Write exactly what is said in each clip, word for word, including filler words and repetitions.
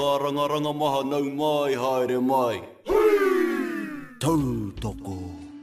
Ranga maha nau mai haere mai. Tau toko.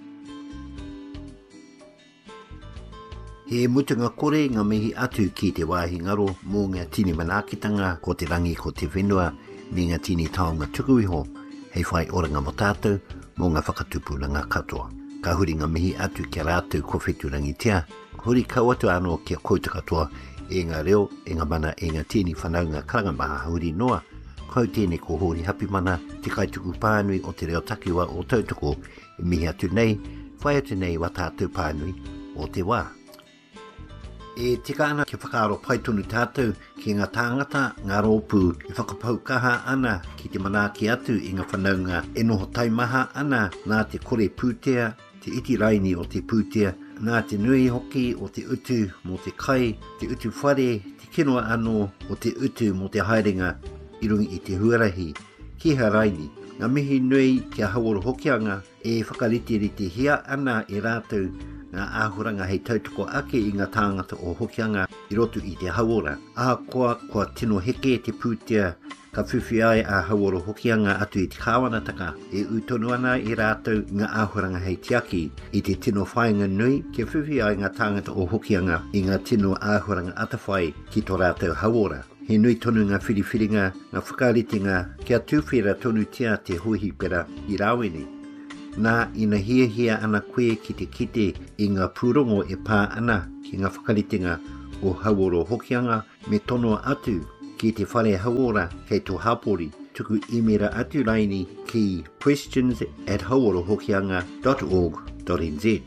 He mutunga kore ngā mihi atu ki te wāhi ngaro mō ngā tini manakitanga ko te rangi ko te whenua me ngā tini taonga tukuiho hei whai oranga mo tātou mō ngā whakatupu na ngā katoa. Ka huri ngā mihi atu kia rātou ko whetu rangi tia, huri kau atu anō kia kouta katoa e ngā reo, e ngā mana, e ngā tini whanau ngā karangamaha huri noa. Kau tēnei ko hori hapi mana, te kaituku pānui o te reo takiwa o tautoko e mihi atu nei, whai atu nei wa tātou pānui o te wā. E tika ana ke whakaaro paitonu tātou ki ngā tāngata ngā rōpū i whakapaukaha ana ki te manaki atu i ngā whanaunga e noho taimaha ana nā te kore pūtea, te iti raini o te pūtea, nā te nui hoki o te utu mo te kai, te utu whare, te kinoa anō o te utu mo te haerenga i rungi i te huarahi, ki haraini, ngā mihi nui kia hauoro hokianga e whakariti hia ana i rātou ngā āhuranga hei tautoko ake i ngā tāngata o hokianga i roto i te hauora. A koa koa tino heke te pūtea ka whiwhi ai a hauoro hokianga atu i te kāwanataka e utonu ana i rātou ngā āhuranga hei tiaki i te tino whainga nui ke whiwhi ai ngā tāngata o hokianga i ngā tino āhuranga atawhai ki tō rātou hauora. He nui tonu ngā whiriwhiringa, ngā whakaritinga, kia tūwhera tonu tia te huhi pera i rāwene. Nā ina hia hia ana koe ki te kite i ngā pūrongo e pā ana ki ngā whakaritinga o hauoro hokianga me tono atu ki te whare hauora kei tō hapori tuku imera atu raini ki questions at hauorohokianga dot org dot n z.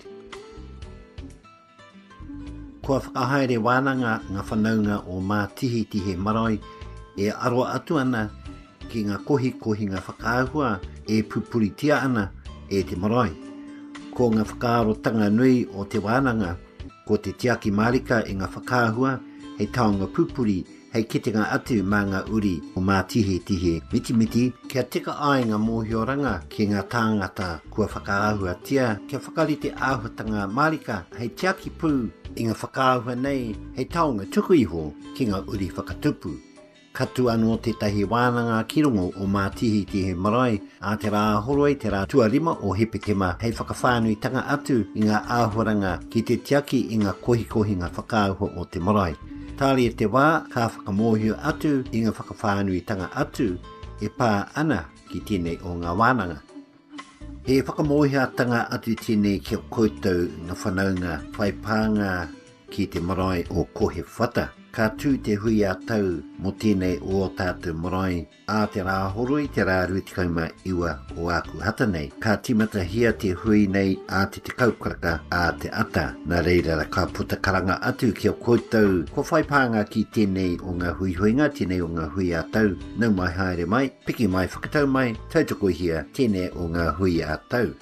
Kua whakahaere wānanga ngā whanaunga o mā tihi tihe marae e aroa atu ana ki ngā kohi kohi ngā whakaahua e pupuritia ana e te marae. Ko ngā whakaaro tanga nui o te wānanga, ko te tiaki marika e ngā whakaahua hei taonga pupuri hei kitenga atu mā ngā uri o mā tihe tihe miti miti kia tika ai ngā mōhioranga ki ngā tāngata kua whakaahua tia kia whakarite āhuatanga marika hei tiaki pū i ngā whakaahua nei hei taonga tuku iho ki ngā uri whakatupu. Katu anō te tahi wānanga kirongo o mā tihi tihe marae a te rā horoi te rā tuarima o hepetema hei whakawhānui tanga atu i ngā āhuaranga ki te tiaki i ngā kohi kohi ngā whakaahua o te marae. Tāri e te wā ka whakamohio atu i ngā whakawhānui tanga atu e pā ana ki tēnei o ngā wānanga. He whakamohia tanga atu tēnei kia koutou ngā whanaunga whaipānga ki te marae o kohe whata. Ka tū te hui a tau mo tēnei o tātou marae a te rā horoi te rā ruitikauma iwa o aku hata nei. Ka timata hia te hui nei a te te kaukaraka a te ata. Nā reira ka puta karanga atu ki o koutou ko whaipānga ki tēnei o ngā hui huinga, tēnei o ngā hui a tau. Nau mai haere mai, piki mai whakatau mai, tautoko hia tēnei o ngā hui a tau.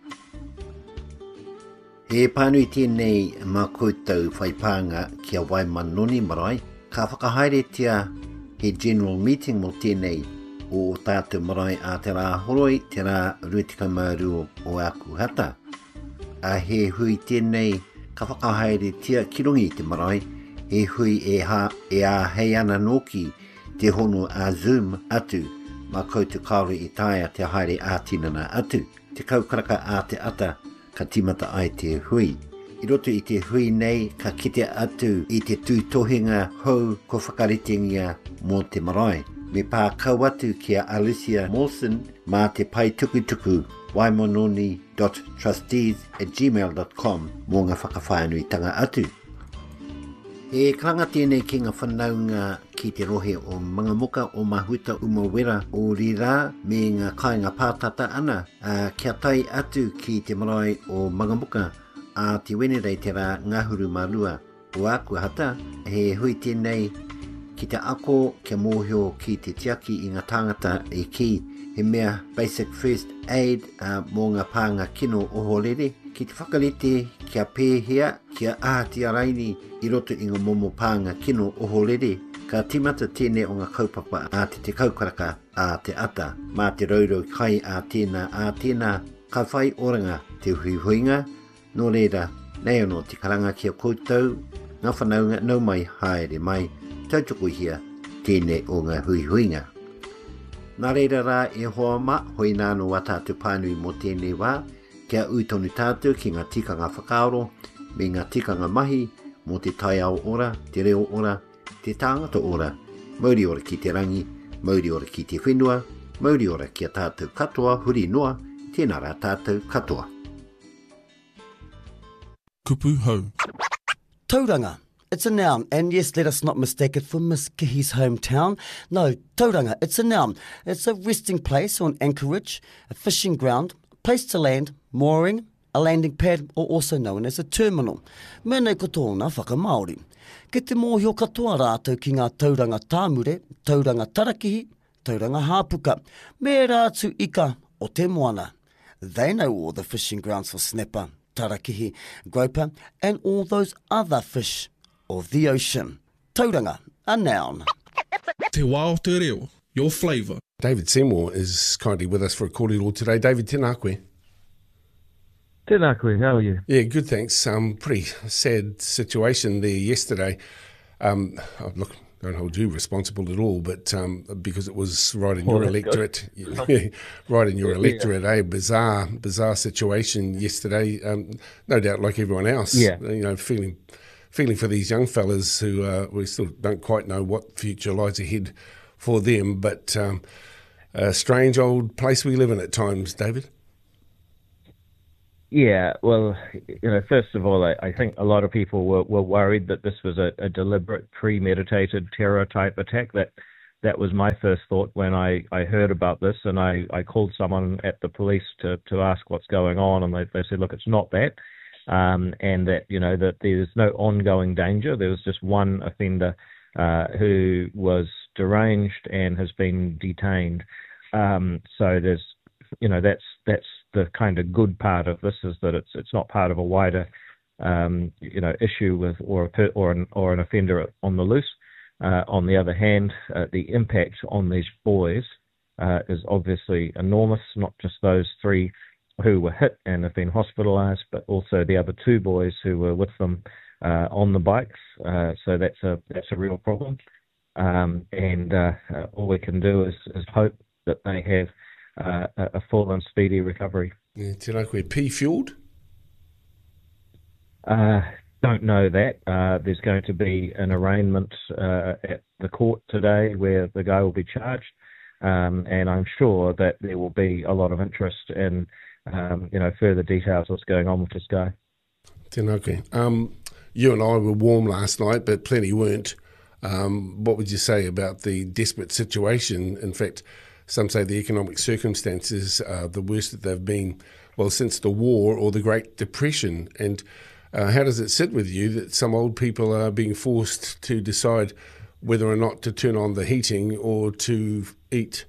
E pānui tēnei mā koutou whaipānga kia wai manoni marae, ka whakahaere tia he general meeting mo tēnei o tātou marae a te rā horoi, te rā ruitikamaru o aku hata. A he hui tēnei ka whakahaere tia kirongi te marae, he hui e, ha, e a hei ana noki te hono a Zoom atu, mā koutou kaore i taia te haere a tinana atu, te kaukaraka a te ata, ka timata ai te hui. I roto i te hui nei, ka kite atu i te tūtohinga hou ko whakaritingia mō te marae. Me pā kau atu kia Alicia Mawson mā te pai tuku tuku waimononi dot trustees at gmail dot com mō ngā whakawhānui tanga atu. E karanga tēnei ki ngā whanaunga ki te rohe o mga muka o mahuta umawera o rira me ngā kāinga pātata ana a kia tai atu ki te marae o mga muka a te wenerei te rā ngahuru marua o aku hata he hui tēnei ki te ako kia mōhio ki te tiaki i ngā tāngata e ki he mea basic first aid a mō ngā pānga kino o horere ki te whakarite kia pēhea kia ātia raini i roto i ngā momo pānga kino o horere ka timata tēnei o ngā kaupapa a te te kaukaraka a te ata mā te rauro kai a tēnā a tēnā ka whai oranga te hui huinga no reira nei ono te karanga kia koutou ngā whanaunga nau mai haere mai tautoko hia tēnei o ngā hui huinga. Nā reira rā e hoa ma hoi nāno wa tātou pānui mō tēnei wā, kia ui tonu tātou ki ngā tikanga whakaaro, me ngā tikanga mahi, mō te tai ao ora, te reo ora, te tāngata ora, mauri ora ki te rangi, mauri ora ki te whenua, mauri ora ki a tātou katoa, huri noa, tēnā rā tātou katoa. Kupu hau. Tauranga. It's a noun, and yes, let us not mistake it for Miss Kihi's hometown. No, Tauranga, it's a noun. It's a resting place or an anchorage, a fishing ground, place to land, mooring, a landing pad, or also known as a terminal. Mēnei ko tōna whakamaori. Ke te mōhio katoa rātou ki ngā tauranga tāmure, tauranga tarakihi, tauranga hāpuka, me rātu ika o te moana. They know all the fishing grounds for snapper, tarakihi, groper, and all those other fish of the ocean. Tauranga, a noun. Te wā o te reo, your flavour. David Seymour is kindly with us for a kōrero today. David, tēnā koe. Tēnā koe, how are you? Yeah, good, thanks. Um, pretty sad situation there yesterday. Um, oh, look, don't hold you responsible at all, but um, because it was right in Oh, your that's electorate, yeah, right in your electorate, eh? Bizarre, bizarre situation yesterday. Um, no doubt, like everyone else, Yeah. you know, feeling, feeling for these young fellas who uh, we still don't quite know what future lies ahead for them. But um, a strange old place we live in at times, David. Yeah, well, you know, first of all, I, I think a lot of people were, were worried that this was a, a deliberate, premeditated terror-type attack. That that was my first thought when I, I heard about this, and I, I called someone at the police to, to ask what's going on, and they, they said, look, it's not that, um, and that, you know, that there's no ongoing danger. There was just one offender uh, who was deranged and has been detained. Um, so there's, you know, that's that's the kind of good part of this, is that it's it's not part of a wider, um, you know, issue with or a per, or an or an offender on the loose. Uh, on the other hand, uh, the impact on these boys uh, is obviously enormous. Not just those three who were hit and have been hospitalised, but also the other two boys who were with them uh, on the bikes. Uh, so that's a that's a real problem. Um, and uh, uh, all we can do is, is hope that they have Uh, a full and speedy recovery. Yeah, tēnā koe, P-fueled? Uh, don't know that. Uh, there's going to be an arraignment uh, at the court today where the guy will be charged, um, and I'm sure that there will be a lot of interest in, um, you know, further details of what's going on with this guy. Tēnā koe. Um, you and I were warm last night, but plenty weren't. Um, what would you say about the desperate situation? In fact, some say the economic circumstances are the worst that they've been, well, since the war or the Great Depression. And uh, how does it sit with you that some old people are being forced to decide whether or not to turn on the heating or to eat?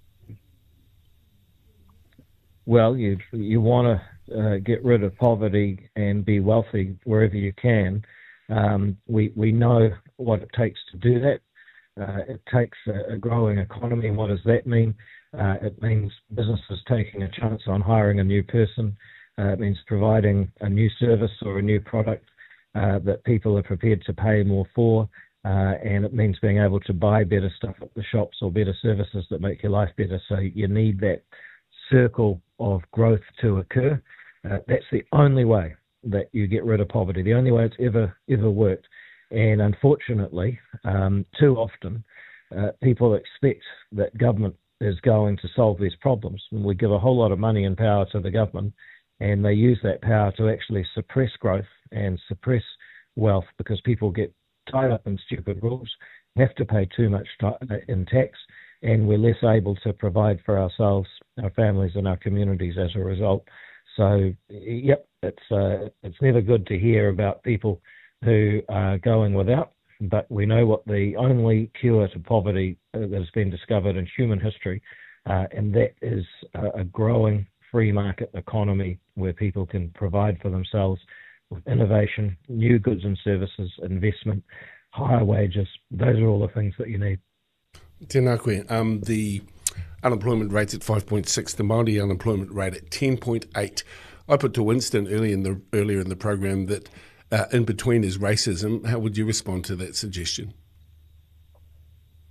Well, you you want to uh, get rid of poverty and be wealthy wherever you can. Um, we we know what it takes to do that. Uh, it takes a, a growing economy. What does that mean? Uh, it means businesses taking a chance on hiring a new person. Uh, it means providing a new service or a new product uh, that people are prepared to pay more for. Uh, and it means being able to buy better stuff at the shops or better services that make your life better. So you need that circle of growth to occur. Uh, that's the only way that you get rid of poverty, the only way it's ever, ever worked. And unfortunately, um, too often, uh, people expect that government is going to solve these problems. And we give a whole lot of money and power to the government, and they use that power to actually suppress growth and suppress wealth because people get tied up in stupid rules, have to pay too much in tax, and we're less able to provide for ourselves, our families, and our communities as a result. So, yep, it's uh, it's never good to hear about people who are going without, but we know what the only cure to poverty that has been discovered in human history, uh, and that is a, a growing free market economy where people can provide for themselves with innovation, new goods and services, investment, higher wages. Those are all the things that you need. Tēnā koe. Um, the unemployment rate's at five point six, the Māori unemployment rate at ten point eight. I put to Winston early in the, earlier in the program that Uh, in between is racism. How would you respond to that suggestion?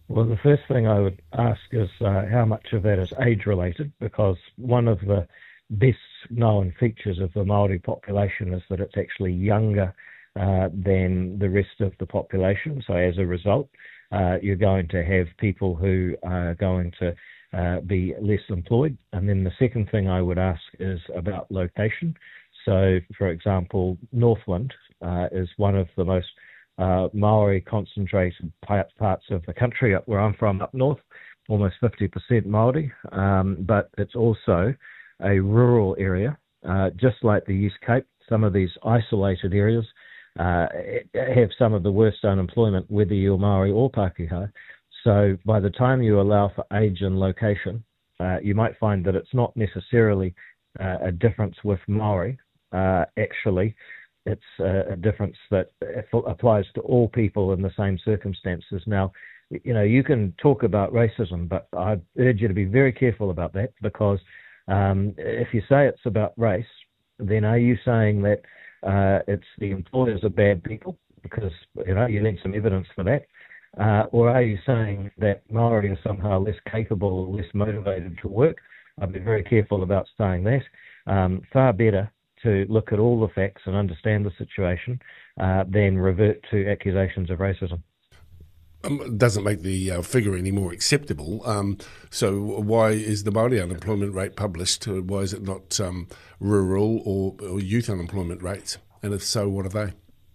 Well, the first thing I would ask is uh, how much of that is age-related, because one of the best-known features of the Māori population is that it's actually younger uh, than the rest of the population. So as a result, uh, you're going to have people who are going to uh, be less employed. And then the second thing I would ask is about location. So, for example, Northland uh, is one of the most Uh, Maori concentrated parts of the country up where I'm from up north, almost fifty percent Maori, um, but it's also a rural area, uh, just like the East Cape. Some of these isolated areas uh, have some of the worst unemployment, whether you're Maori or Pākehā. So by the time you allow for age and location, uh, you might find that it's not necessarily uh, a difference with Maori. Uh, actually, it's a, a difference that applies to all people in the same circumstances. Now, you know, you can talk about racism, but I urge you to be very careful about that, because um, if you say it's about race, then are you saying that uh, it's the employers are bad people? Because, you know, you need some evidence for that. Uh, or are you saying that Māori are somehow less capable or less motivated to work? I'd be very careful about saying that. Um, far better to look at all the facts and understand the situation, uh, then revert to accusations of racism. Um, it doesn't make the uh, figure any more acceptable. Um, so why is the Māori unemployment rate published? Why is it not um, rural or, or youth unemployment rates? And if so, what are they?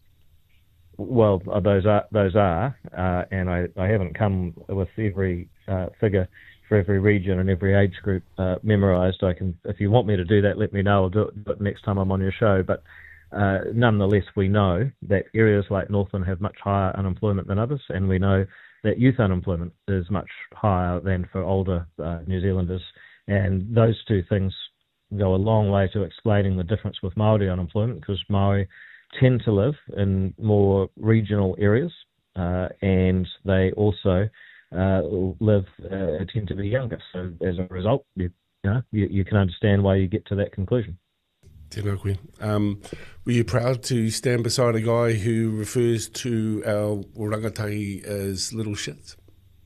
Well, those are, those are uh, and I, I haven't come with every uh, figure for every region and every age group uh, memorised. I can, if you want me to do that, let me know. I'll do it next time I'm on your show. But uh, nonetheless, we know that areas like Northland have much higher unemployment than others, and we know that youth unemployment is much higher than for older uh, New Zealanders. And those two things go a long way to explaining the difference with Māori unemployment, because Māori tend to live in more regional areas, uh, and they also Uh, live uh, tend to be younger. So as a result, you, you know, you, you can understand why you get to that conclusion. Tēnā koe. Um, were you proud to stand beside a guy who refers to our rangatahi as little shits?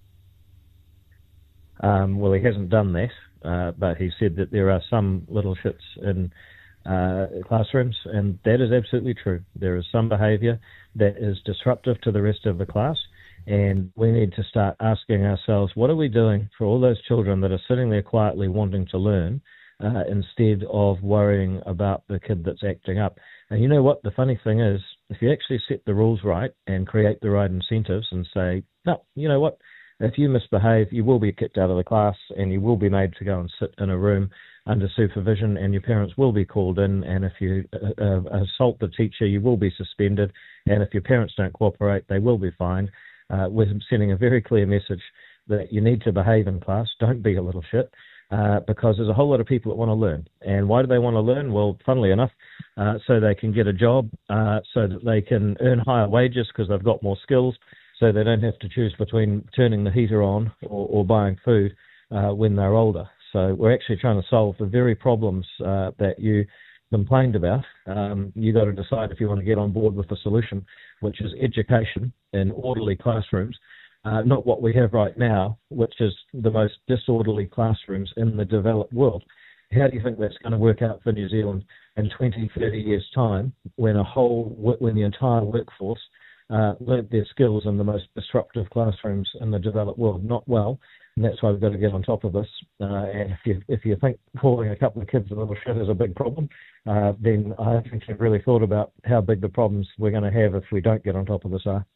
Um, well, he hasn't done that, uh, but he said that there are some little shits in uh, classrooms, and that is absolutely true. There is some behaviour that is disruptive to the rest of the class. And we need to start asking ourselves, what are we doing for all those children that are sitting there quietly wanting to learn, uh, instead of worrying about the kid that's acting up? And you know what? The funny thing is, if you actually set the rules right and create the right incentives and say, no, you know what? If you misbehave, you will be kicked out of the class, and you will be made to go and sit in a room under supervision, and your parents will be called in. And if you uh, uh, assault the teacher, you will be suspended. And if your parents don't cooperate, they will be fined. Uh, we're sending a very clear message that you need to behave in class. Don't be a little shit, uh, because there's a whole lot of people that want to learn. And why do they want to learn? Well, funnily enough, uh, so they can get a job, uh, so that they can earn higher wages because they've got more skills, so they don't have to choose between turning the heater on or, or buying food uh, when they're older. So we're actually trying to solve the very problems uh, that you complained about. Um, you got to decide if you want to get on board with the solution, which is education in orderly classrooms, uh, not what we have right now, which is the most disorderly classrooms in the developed world. How do you think that's going to work out for New Zealand in twenty, thirty years' time, when a whole, when the entire workforce uh, learnt their skills in the most disruptive classrooms in the developed world? Not well. And that's why we've got to get on top of this. Uh, and if you if you think calling a couple of kids a little shit is a big problem, uh, then I think you've really thought about how big the problems we're going to have if we don't get on top of this are.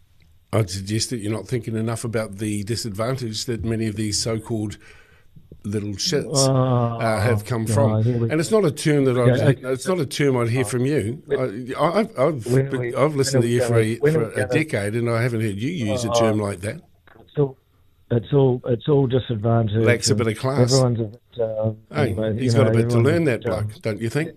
I'd suggest that you're not thinking enough about the disadvantage that many of these so-called little shits oh, uh, have come God, from. we, and it's not a term that I'd, yeah, okay. it's not a term I'd hear from you. I, I've, I've, we, I've listened to you for, a, for a gonna, decade, and I haven't heard you use a term like that. It's all, it's all, it's all disadvantage. Lacks a bit of class. Everyone's a bit, uh, hey, you know, he's you got know, a bit to learn, that bit, bloke, um, don't you think?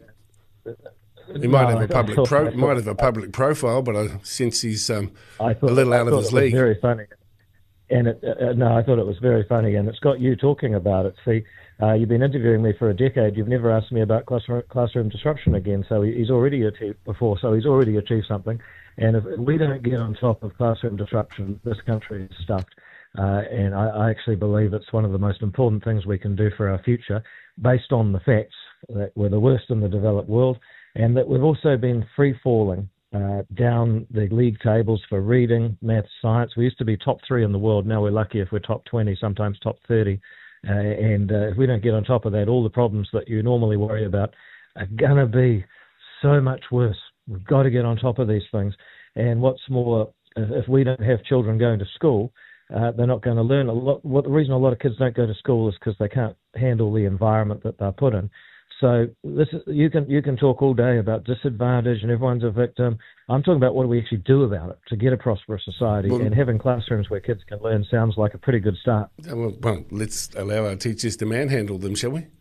He might no, have a public thought, pro, thought, might have a public profile, but I sense he's um, I thought, a little out I of his it was league. Very funny, and it, uh, no, I thought it was very funny, and it's got you talking about it. See, uh, you've been interviewing me for a decade. You've never asked me about classroom, classroom disruption again. So he, he's already achieved before. So he's already achieved something. And if we don't get on top of classroom disruption, this country is stuffed. Uh, and I, I actually believe it's one of the most important things we can do for our future, based on the facts that we're the worst in the developed world, and that we've also been free-falling uh, down the league tables for reading, math, science. We used to be top three in the world. Now we're lucky if we're top twenty, sometimes top thirty. Uh, and uh, if we don't get on top of that, all the problems that you normally worry about are going to be so much worse. We've got to get on top of these things. And what's more, if we don't have children going to school, uh, they're not going to learn a lot. What the reason a lot of kids don't go to school is because they can't handle the environment that they're put in. So this is, you can you can talk all day about disadvantage and everyone's a victim. I'm talking about what do we actually do about it to get a prosperous society. Well, and having classrooms where kids can learn sounds like a pretty good start. Well, well, let's allow our teachers to manhandle them, shall we?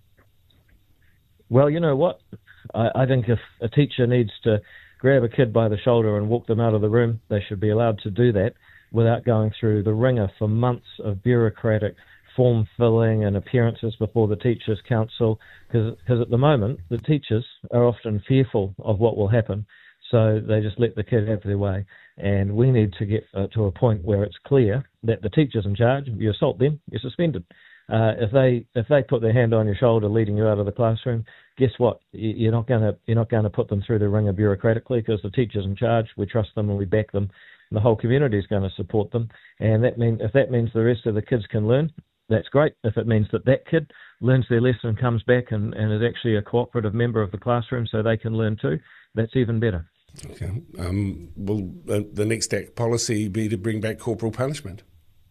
Well, you know what? I, I think if a teacher needs to grab a kid by the shoulder and walk them out of the room, they should be allowed to do that without going through the ringer for months of bureaucratic form filling and appearances before the Teachers' Council, because at the moment the teachers are often fearful of what will happen, so they just let the kid have their way. And we need to get uh, to a point where it's clear that the teacher's in charge. You assault them, you're suspended. Uh, if they if they put their hand on your shoulder leading you out of the classroom, guess what? You're not going to you're not going to put them through the ringer bureaucratically, because the teacher's in charge. We trust them and we back them. And the whole community is going to support them. And that mean if that means the rest of the kids can learn, that's great. If it means that that kid learns their lesson, comes back and, and is actually a cooperative member of the classroom so they can learn too, that's even better. Okay. Um, will uh, the next act policy be to bring back corporal punishment?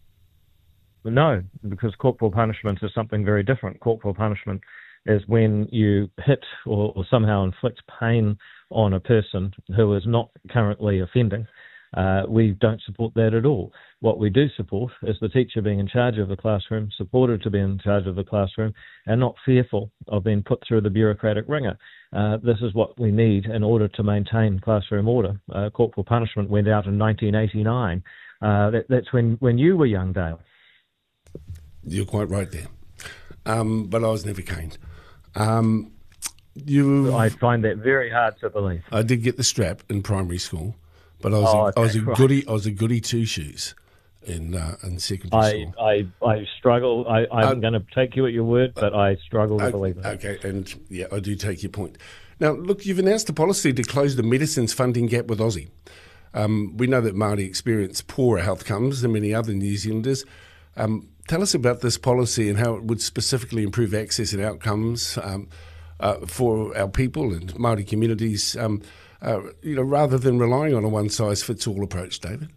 No, because corporal punishment is something very different. Corporal punishment is when you hit or, or somehow inflict pain on a person who is not currently offending. Uh, we don't support that at all. What we do support is the teacher being in charge of the classroom, supported to be in charge of the classroom, and not fearful of being put through the bureaucratic ringer. Uh, this is what we need in order to maintain classroom order. Uh, corporal punishment went out in nineteen eighty-nine. Uh, that, that's when, when you were young, Dale. You're quite right there. Um, but I was never caned. Um, you, I find that very hard to believe. I did get the strap in primary school. But I was, oh, a, okay, I was a right. goody. I was a goody two shoes in uh, in secondary I, school. I I struggle. I, I'm uh, going to take you at your word, but I struggle to uh, believe it. Okay, and yeah, I do take your point. Now, look, you've announced a policy to close the medicines funding gap with Aussie. Um, we know that Māori experience poorer health outcomes than many other New Zealanders. Um, tell us about this policy and how it would specifically improve access and outcomes um, uh, for our people and Māori communities. Um, Uh, you know, rather than relying on a one-size-fits-all approach, David?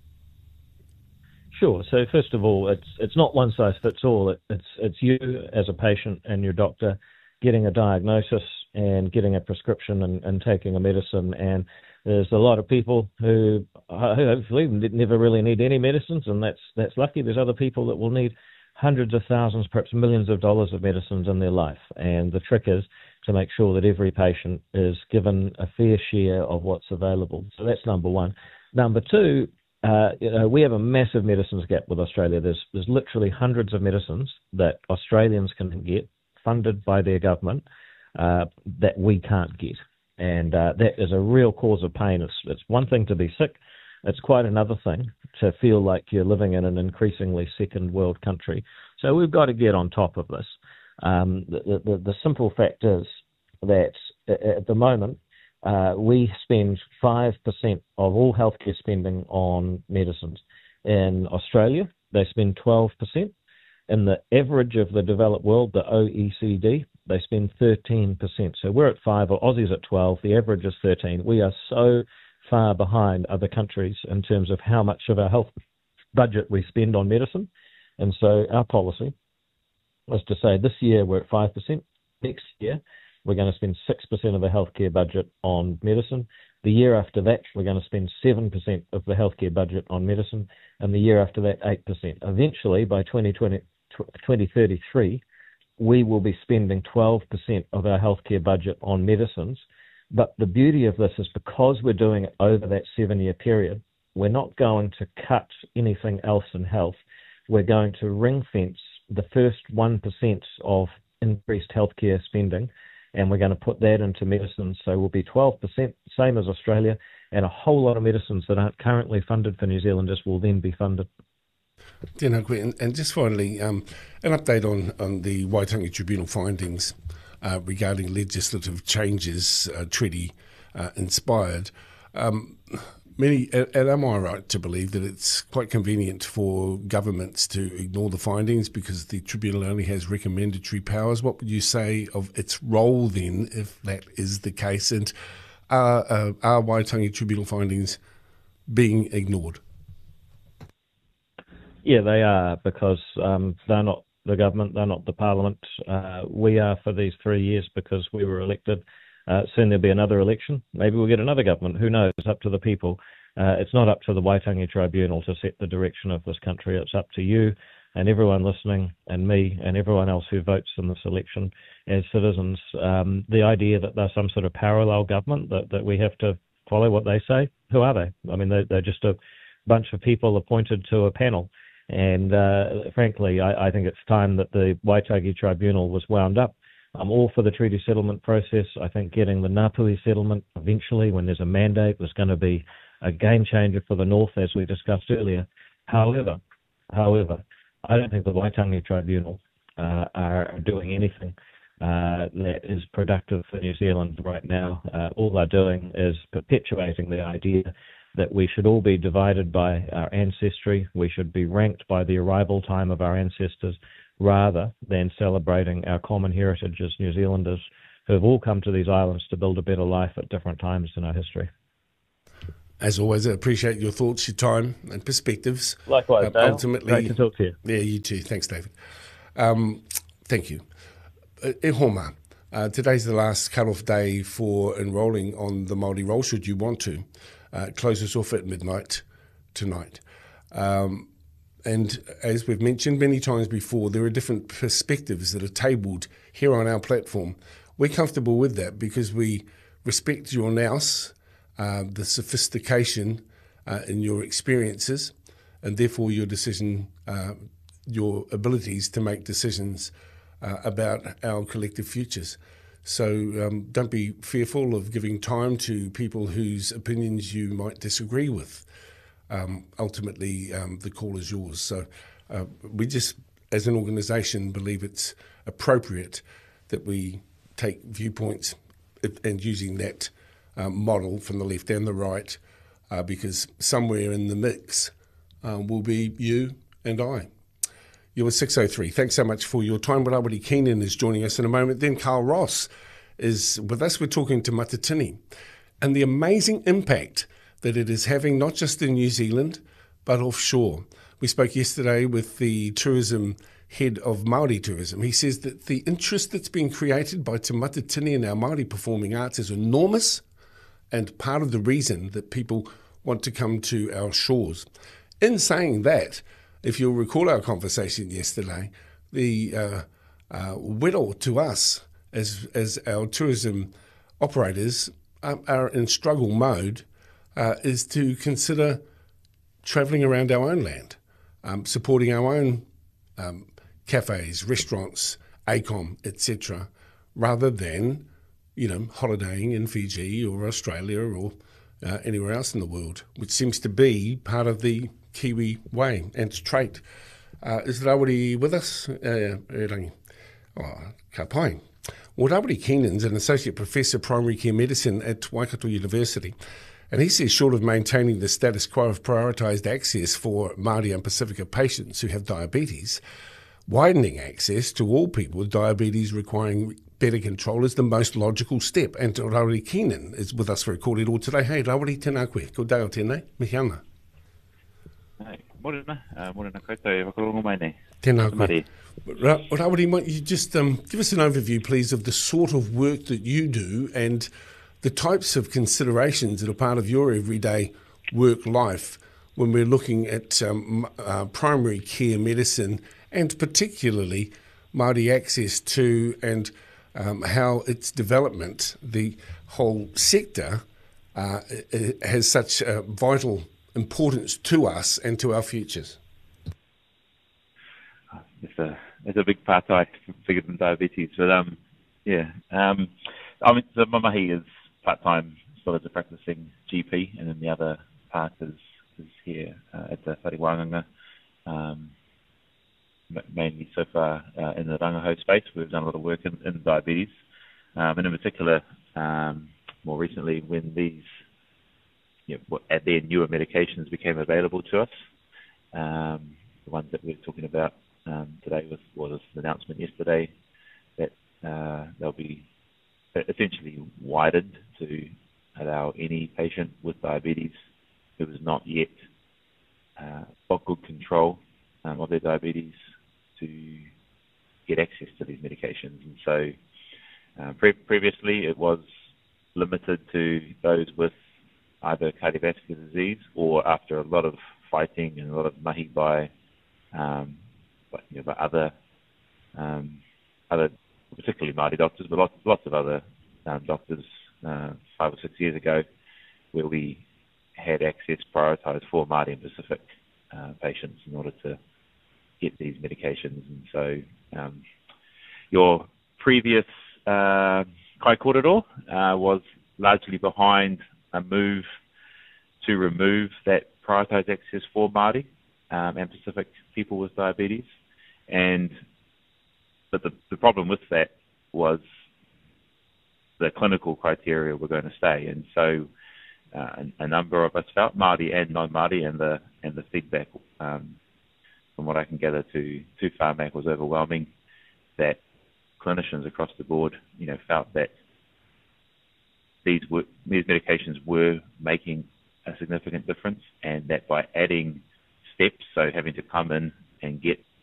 Sure. So first of all, it's it's not one-size-fits-all. It, it's it's you as a patient and your doctor getting a diagnosis and getting a prescription and, and taking a medicine. And there's a lot of people who hopefully never really need any medicines, and that's that's lucky. There's other people that will need hundreds of thousands, perhaps millions of dollars of medicines in their life. And the trick is to make sure that every patient is given a fair share of what's available. So that's number one. Number two, uh, you know, we have a massive medicines gap with Australia. There's there's literally hundreds of medicines that Australians can get funded by their government uh, that we can't get. And uh, that is a real cause of pain. It's, it's one thing to be sick. It's quite another thing to feel like you're living in an increasingly second world country. So we've got to get on top of this. Um, the, the, the simple fact is that at the moment uh, we spend five percent of all healthcare spending on medicines. In Australia, they spend twelve percent. In the average of the developed world, the O E C D, they spend thirteen percent. So we're at five, or Aussie's at twelve. The average is thirteen. We are so far behind other countries in terms of how much of our health budget we spend on medicine. And so our policy was to say this year we're at five percent. Next year we're going to spend six percent of the healthcare budget on medicine. The year after that we're going to spend seven percent of the healthcare budget on medicine. And the year after that, eight percent. Eventually, by twenty twenty, twenty thirty-three, we will be spending twelve percent of our healthcare budget on medicines. But the beauty of this is because we're doing it over that seven-year period, we're not going to cut anything else in health. We're going to ring-fence the first one percent of increased healthcare spending, and we're going to put that into medicines. So we'll be twelve percent, same as Australia, and a whole lot of medicines that aren't currently funded for New Zealanders will then be funded. Tēnā koe. And, and just finally, um, an update on, on the Waitangi Tribunal findings uh, regarding legislative changes, uh, treaty uh, inspired. Um, many, and, and am I right to believe that it's quite convenient for governments to ignore the findings because the tribunal only has recommendatory powers? What would you say of its role then, if that is the case? And are, uh, are Waitangi Tribunal findings being ignored? Yeah, they are, because um, they're not the government, they're not the parliament. Uh, we are for these three years because we were elected. Uh, soon there'll be another election. Maybe we'll get another government. Who knows? It's up to the people. Uh, it's not up to the Waitangi Tribunal to set the direction of this country. It's up to you and everyone listening, and me and everyone else who votes in this election as citizens. Um, the idea that there's some sort of parallel government, that, that we have to follow what they say, who are they? I mean, they're, they're just a bunch of people appointed to a panel. And uh, frankly, I, I think it's time that the Waitangi Tribunal was wound up. I'm all for the treaty settlement process. I think getting the Ngāpuhi settlement eventually, when there's a mandate, was going to be a game changer for the North, as we discussed earlier. However, however, I don't think the Waitangi Tribunal uh, are doing anything uh, that is productive for New Zealand right now. Uh, all they're doing is perpetuating the idea that we should all be divided by our ancestry. We should be ranked by the arrival time of our ancestors, rather than celebrating our common heritage as New Zealanders who have all come to these islands to build a better life at different times in our history. As always, I appreciate your thoughts, your time and perspectives. Likewise, uh, Dale. Ultimately, great to talk to you. Yeah, you too. Thanks, David. Um, thank you. Uh, e homa, uh, today's the last cut-off day for enrolling on the Māori roll, should you want to. Uh, close us off at midnight tonight. Um, and as we've mentioned many times before, there are different perspectives that are tabled here on our platform. We're comfortable with that because we respect your nous, uh, the sophistication uh, in your experiences, and therefore your decision, uh, your abilities to make decisions uh, about our collective futures. So um, don't be fearful of giving time to people whose opinions you might disagree with. Um, ultimately, um, the call is yours. So uh, we just, as an organisation, believe it's appropriate that we take viewpoints and using that um, model from the left and the right, uh, because somewhere in the mix uh, will be you and I. You're six oh three. Thanks so much for your time. Rawiri Keenan is joining us in a moment. Then Carl Ross is with us. We're talking to Matatini and the amazing impact that it is having, not just in New Zealand, but offshore. We spoke yesterday with the tourism head of Māori tourism. He says that the interest that's been created by Te Matatini and our Māori performing arts is enormous and part of the reason that people want to come to our shores. In saying that, if you'll recall our conversation yesterday, the uh, uh, whittle to us as as our tourism operators um, are in struggle mode uh, is to consider travelling around our own land, um, supporting our own um, cafes, restaurants, ACOM, et cetera, rather than, you know, holidaying in Fiji or Australia or uh, anywhere else in the world, which seems to be part of the Kiwi way and trait. Uh, is Rawiri with us? Uh, oh, ka pai. Well, Rawiri Keenan's an Associate Professor of Primary Care Medicine at Waikato University, and he says short of maintaining the status quo of prioritised access for Māori and Pacifica patients who have diabetes, widening access to all people with diabetes requiring better control is the most logical step. And Rawiri Keenan is with us for a kōrero today. Hey, Rawiri, tēnā koe. Ko dao tēnei. Mihi ana. Hey, morena, uh, morena koutou, e whakarongo mai nei. Tēnā koe. Ra Rawiri, might you just um, give us an overview, please, of the sort of work that you do and the types of considerations that are part of your everyday work life when we're looking at um, uh, primary care medicine and particularly Māori access to and um, how its development, the whole sector, uh, has such a vital importance to us and to our futures. It's a it's a big part, I bigger than diabetes, but um yeah um I mean so my mahi is part time still as a practicing G P, and then the other part is is here uh, at the Whare Wānganga um, mainly so far uh, in the rangaho space. We've done a lot of work in, in diabetes, um, and in particular, um, more recently, when these you know, at their newer medications became available to us. Um, the ones that we're talking about um, today was, was an announcement yesterday that uh, they'll be essentially widened to allow any patient with diabetes who has not yet uh, got good control um, of their diabetes to get access to these medications. And so uh, pre- previously it was limited to those with either cardiovascular disease or after a lot of fighting and a lot of mahi by, um, by, you know, by other, um, other, particularly Māori doctors, but lots, lots of other um, doctors uh, five or six years ago, where we had access prioritised for Māori and Pacific uh, patients in order to get these medications. And so um, your previous uh, kai kōrero uh, was largely behind a move to remove that prioritised access for Māori um, and Pacific people with diabetes. And but the, the problem with that was the clinical criteria were going to stay. And so uh, a, a number of us felt, Māori and non-Māori, and the and the feedback um, from what I can gather to, to Whāmak was overwhelming, that clinicians across the board, you know, felt that these were, these medications were making a significant difference, and that by adding steps, so having to come in and get